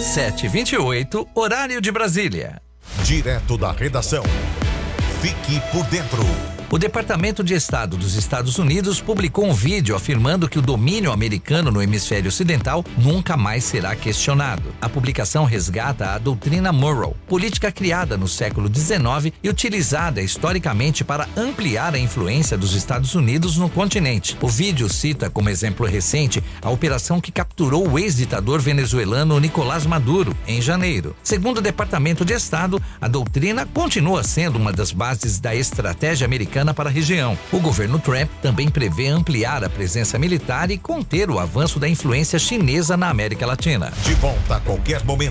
7h28, horário de Brasília. Direto da redação. Fique por dentro. O Departamento de Estado dos Estados Unidos publicou um vídeo afirmando que o domínio americano no hemisfério ocidental nunca mais será questionado. A publicação resgata a doutrina Monroe, política criada no século XIX e utilizada historicamente para ampliar a influência dos Estados Unidos no continente. O vídeo cita como exemplo recente a operação que capturou o ex-ditador venezuelano Nicolás Maduro, em janeiro. Segundo o Departamento de Estado, a doutrina continua sendo uma das bases da estratégia americana para a região. O governo Trump também prevê ampliar a presença militar e conter o avanço da influência chinesa na América Latina. De volta a qualquer momento.